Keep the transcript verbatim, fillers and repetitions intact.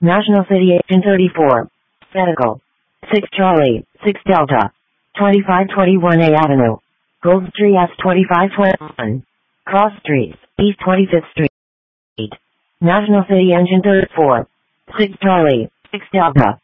National City Agent thirty-four. Medical. six Charlie, six Delta. twenty-five twenty-one A Avenue. Gold Street S twenty-five twenty-one. Cross Street, East twenty-fifth Street. National City Engine thirty-four. six Charlie, six Delta.